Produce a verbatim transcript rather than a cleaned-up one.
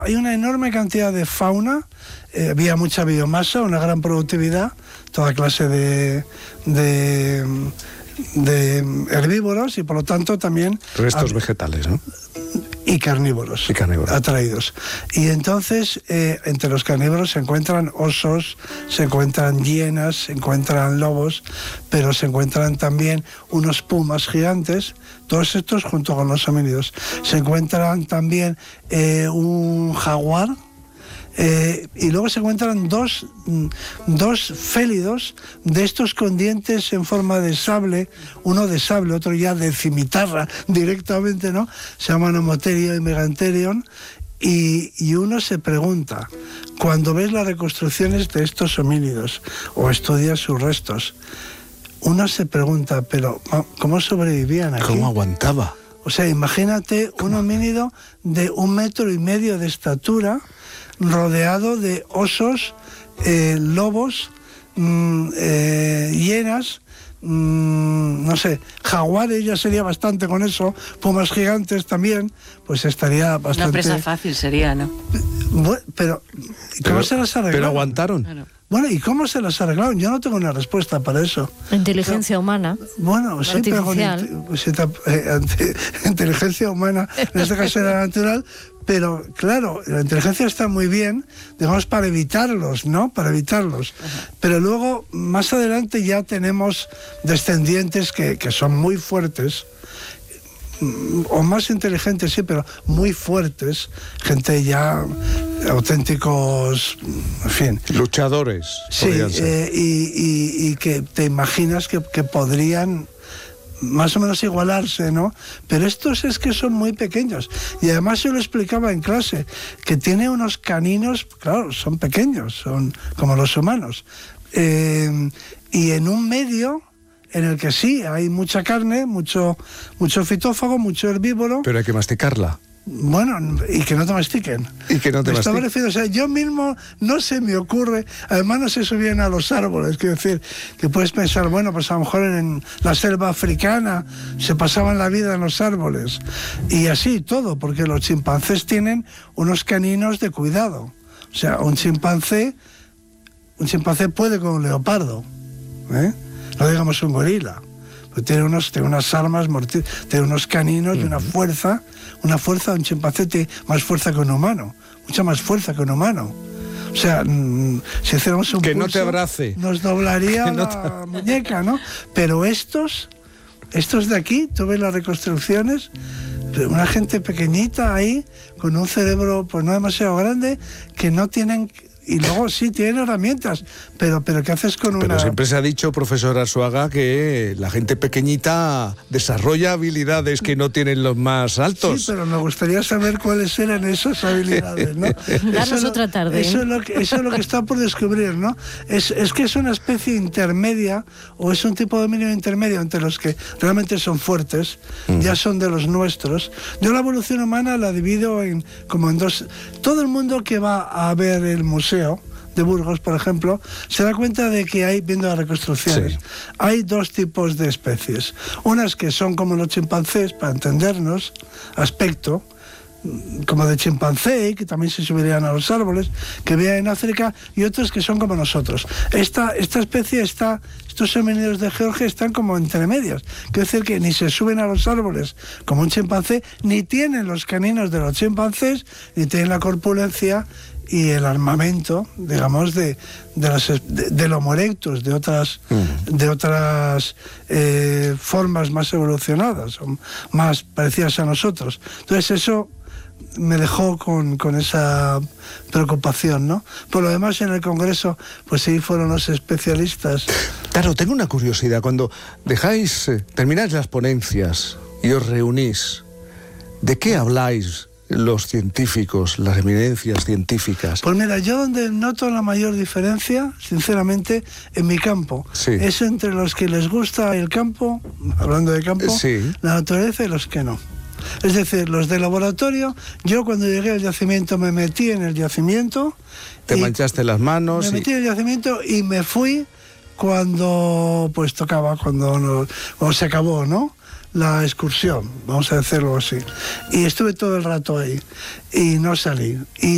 Hay una enorme cantidad de fauna, eh, había mucha biomasa, una gran productividad, toda clase de, de, de herbívoros y por lo tanto también... Restos vegetales, ¿no? Y carnívoros, y carnívoros atraídos. Y entonces, eh, entre los carnívoros se encuentran osos, se encuentran hienas, se encuentran lobos, pero se encuentran también unos pumas gigantes, todos estos junto con los homínidos. Se encuentran también eh, un jaguar, Eh, y luego se encuentran dos, dos félidos de estos con dientes en forma de sable, uno de sable, otro ya de cimitarra directamente, ¿no? Se llaman Homotheria y Megantherion. Y, y uno se pregunta, cuando ves las reconstrucciones de estos homínidos o estudias sus restos, uno se pregunta, pero ¿cómo sobrevivían aquí? ¿Cómo aguantaba? O sea, imagínate un homínido de un metro y medio de estatura, rodeado de osos, eh, lobos, mmm, eh, hienas, mmm, no sé, jaguares, ya sería bastante con eso, pumas gigantes también, pues estaría bastante... Una presa fácil sería, ¿no? Bueno, pero, ¿cómo pero, se las arreglaron? Pero aguantaron. Claro. Bueno, ¿y cómo se las arreglaron? Yo no tengo una respuesta para eso. Inteligencia pero, humana. Bueno, sí, pero con eh, inteligencia humana, en este caso era natural, pero claro, la inteligencia está muy bien, digamos, para evitarlos, ¿no? Para evitarlos. Ajá. Pero luego, más adelante ya tenemos descendientes que, que son muy fuertes, o más inteligentes, sí, pero muy fuertes, gente ya auténticos, en fin. Luchadores. Sí, eh, y, y, y que te imaginas que, que podrían más o menos igualarse, ¿no? Pero estos es que son muy pequeños. Y además yo lo explicaba en clase, que tiene unos caninos, claro, son pequeños, son como los humanos. Eh, y en un medio... en el que sí, hay mucha carne, mucho, mucho fitófago, mucho herbívoro. Pero hay que masticarla. Bueno, y que no te mastiquen. Y que no te mastiquen. O sea, yo mismo no se me ocurre, además no se subían a los árboles, quiero decir, que puedes pensar, bueno, pues a lo mejor en la selva africana se pasaban la vida en los árboles. Y así todo, porque los chimpancés tienen unos caninos de cuidado. O sea, un chimpancé, un chimpancé puede con un leopardo, ¿eh? No digamos un gorila, pues tiene, unos, tiene unas armas, morti- tiene unos caninos y una fuerza, una fuerza, un chimpancé tiene más fuerza que un humano, mucha más fuerza que un humano. O sea, mmm, si hiciéramos un que pulso, no te abrace, nos doblaría no la te... muñeca, ¿no? Pero estos, estos de aquí, tú ves las reconstrucciones, una gente pequeñita ahí, con un cerebro pues no demasiado grande, que no tienen... Y luego sí tienen herramientas, pero, pero ¿qué haces con una...? Pero siempre se ha dicho, profesor Arzuaga, que la gente pequeñita desarrolla habilidades que no tienen los más altos. Sí, pero me gustaría saber cuáles eran esas habilidades, ¿no? Darnos otra tarde. Eso es, lo que, eso es lo que está por descubrir, ¿no? Es, es que es una especie intermedia, o es un tipo de dominio intermedio entre los que realmente son fuertes, mm. ya son de los nuestros. Yo la evolución humana la divido en como en dos... Todo el mundo que va a ver el museo de Burgos, por ejemplo, se da cuenta de que hay, viendo las reconstrucciones, sí. hay dos tipos de especies. Unas que son como los chimpancés, para entendernos, aspecto, como de chimpancé, que también se subirían a los árboles, que vean en África, y otros que son como nosotros. Esta, esta especie está, estos homínidos de Georgia están como entre medias. Quiere decir que ni se suben a los árboles como un chimpancé, ni tienen los caninos de los chimpancés, ni tienen la corpulencia y el armamento, digamos, de, de las de, del Homo erectus, de otras, mm. de otras eh, formas más evolucionadas, más parecidas a nosotros. Entonces eso me dejó con, con esa preocupación, ¿no? Por lo demás, en el Congreso, pues sí fueron los especialistas. Claro, tengo una curiosidad. Cuando dejáis, eh, termináis las ponencias y os reunís, ¿de qué habláis los científicos, las eminencias científicas? Pues mira, yo donde noto la mayor diferencia, sinceramente, en mi campo, sí. es entre los que les gusta el campo, hablando de campo, sí. la naturaleza, y los que no. Es decir, los de laboratorio, yo cuando llegué al yacimiento me metí en el yacimiento. Te manchaste las manos. Me y... metí en el yacimiento y me fui cuando pues tocaba, cuando, no, cuando se acabó, ¿no? La excursión, vamos a decirlo así. Y estuve todo el rato ahí y no salí. Y